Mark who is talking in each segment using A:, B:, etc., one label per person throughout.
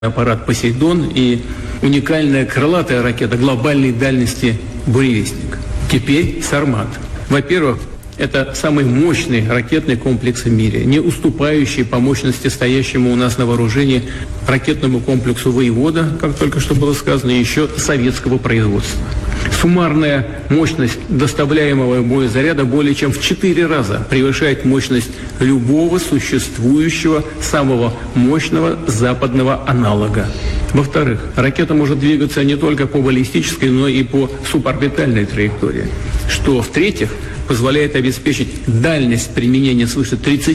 A: аппарат «Посейдон» и уникальная крылатая ракета глобальной дальности «Буревестник». Теперь «Сармат». Во-первых, это самый мощный ракетный комплекс в мире, не уступающий по мощности стоящему у нас на вооружении ракетному комплексу «Воевода», как только что было сказано, еще советского производства. Суммарная мощность доставляемого боезаряда более чем в 4 раза превышает мощность любого существующего самого мощного западного аналога. Во-вторых, ракета может двигаться не только по баллистической, но и по суборбитальной траектории, что, в-третьих, позволяет обеспечить дальность применения свыше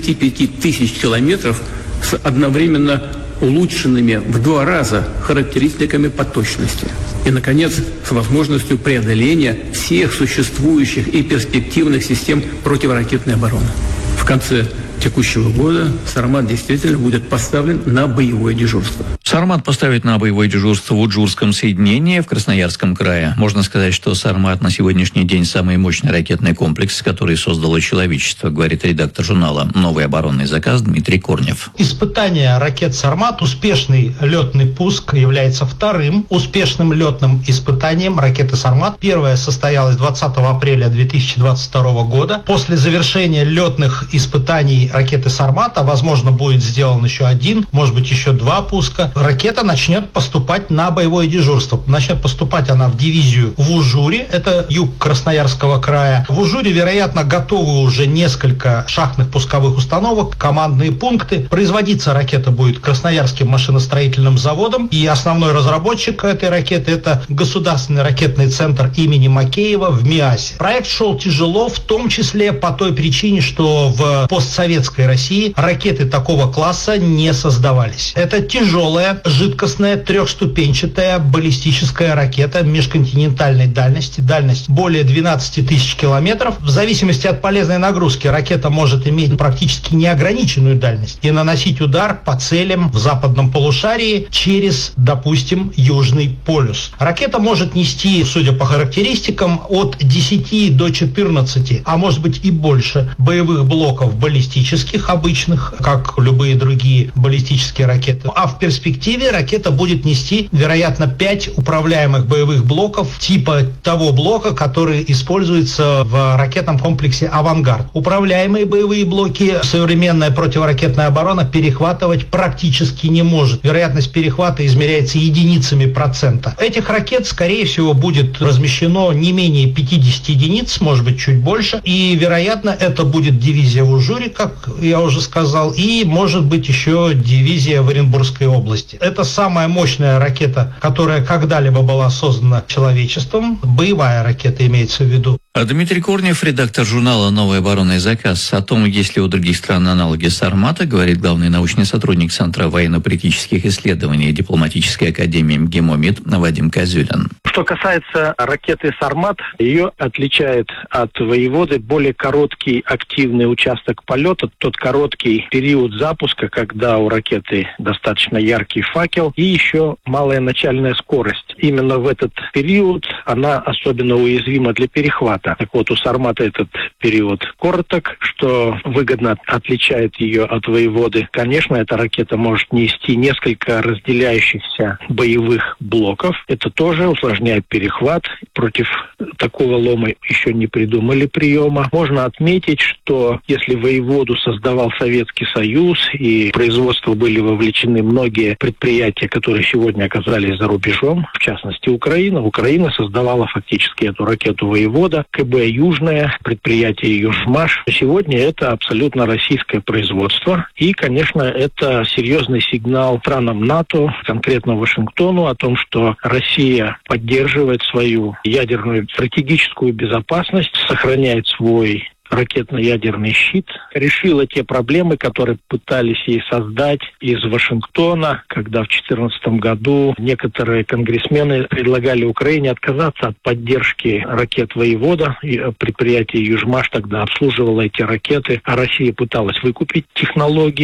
A: 35 тысяч километров с одновременно улучшенными в 2 раза характеристиками по точности. И, наконец, с возможностью преодоления всех существующих и перспективных систем противоракетной обороны. В конце текущего года «Сармат» действительно будет поставлен на боевое дежурство.
B: «Сармат» поставит на боевое дежурство в Уджурском соединении в Красноярском крае. Можно сказать, что «Сармат» на сегодняшний день самый мощный ракетный комплекс, который создало человечество, говорит редактор журнала «Новый оборонный заказ» Дмитрий Корнев.
C: Испытание ракет «Сармат», успешный летный пуск является вторым успешным летным испытанием ракеты «Сармат». Первое состоялось 20 апреля 2022 года. После завершения летных испытаний ракеты «Сармат», возможно, будет сделан еще один, может быть, еще 2 пуска, ракета начнет поступать на боевое дежурство. Начнет поступать она в дивизию в Ужуре, это юг Красноярского края. В Ужуре, вероятно, готовы уже несколько шахтных пусковых установок, командные пункты. Производиться ракета будет Красноярским машиностроительным заводом, и основной разработчик этой ракеты — это Государственный ракетный центр имени Макеева в Миасе. Проект шел тяжело, в том числе по той причине, что в постсоветской России ракеты такого класса не создавались. Это тяжелая, жидкостная, 3-ступенчатая баллистическая ракета межконтинентальной дальности. Дальность более 12 тысяч километров. В зависимости от полезной нагрузки ракета может иметь практически неограниченную дальность и наносить удар по целям в западном полушарии через, допустим, Южный полюс. Ракета может нести, судя по характеристикам, от 10 до 14, а может быть и больше, боевых блоков баллистических, обычных, как любые другие баллистические ракеты. А в перспективе ракета будет нести, вероятно, 5 управляемых боевых блоков типа того блока, который используется в ракетном комплексе «Авангард». Управляемые боевые блоки современная противоракетная оборона перехватывать практически не может. Вероятность перехвата измеряется единицами процента. Этих ракет, скорее всего, будет размещено не менее 50 единиц, может быть, чуть больше. И, вероятно, это будет дивизия в Ужуре, как я уже сказал, и, может быть, еще дивизия в Оренбургской области. Это самая мощная ракета, которая когда-либо была создана человечеством. Боевая ракета имеется в виду.
B: А Дмитрий Корнев, редактор журнала «Новый оборонный заказ». О том, есть ли у других стран аналоги «Сармата», говорит главный научный сотрудник Центра военно-политических исследований Дипломатической академии МГИМО-МИД Вадим Козюлин.
D: Что касается ракеты «Сармат», ее отличает от «Воеводы» более короткий активный участок полета, тот короткий период запуска, когда у ракеты достаточно яркий факел, и еще малая начальная скорость. Именно в этот период она особенно уязвима для перехвата. Так вот, у «Сармата» этот период короток, что выгодно отличает ее от «Воеводы». Конечно, эта ракета может нести несколько разделяющихся боевых блоков. Это тоже усложняет перехват. Против такого лома еще не придумали приема. Можно отметить, что если «Воеводу» создавал Советский Союз и в производство были вовлечены многие предприятия, которые сегодня оказались за рубежом, в частности Украина. Украина создавала фактически эту ракету «Воевода», КБ «Южное», предприятие «Южмаш». Сегодня это абсолютно российское производство. И, конечно, это серьезный сигнал странам НАТО, конкретно Вашингтону, о том, что Россия поддерживает свою ядерную стратегическую безопасность, сохраняет свой ракетно-ядерный щит, решила те проблемы, которые пытались ей создать из Вашингтона, когда в 2014 году некоторые конгрессмены предлагали Украине отказаться от поддержки ракет «Воевода». И предприятие «Южмаш» тогда обслуживало эти ракеты, а Россия пыталась выкупить технологии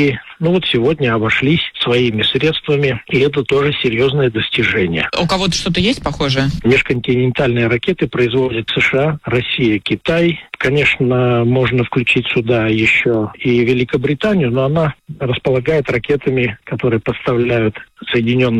D: Ну вот сегодня обошлись своими средствами, и это тоже серьезное достижение.
E: У кого-то что-то есть похожее?
D: Межконтинентальные ракеты производят США, Россия, Китай. Конечно, можно включить сюда еще и Великобританию, но она располагает ракетами, которые поставляют Соединенные